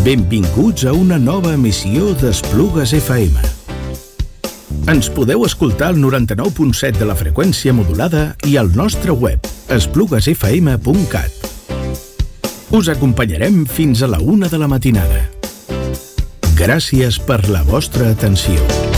Benvinguts a una nova emissió d'Esplugues FM. Ens podeu escoltar al 99.7 de la freqüència modulada i al nostre web, espluguesfm.cat. Us acompanyarem fins a la 1 de la matinada. Gràcies per la vostra atenció.